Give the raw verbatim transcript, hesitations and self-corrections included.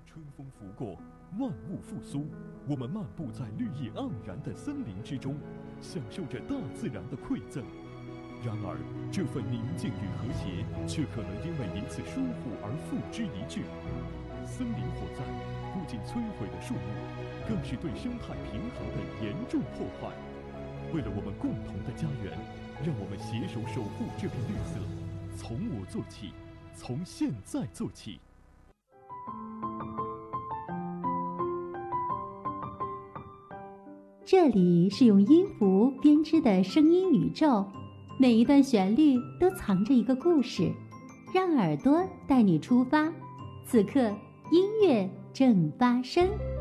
春风拂过，万物复苏，我们漫步在绿意盎然的森林之中，享受着大自然的馈赠。然而，这份宁静与和谐，却可能因为一次疏忽而付之一炬。森林火灾不仅摧毁了树木，更是对生态平衡的严重破坏。为了我们共同的家园，让我们携手守护这片绿色，从我做起，从现在做起。 这里是用音符编织的声音宇宙，每一段旋律都藏着一个故事，让耳朵带你出发。此刻，音乐正发生。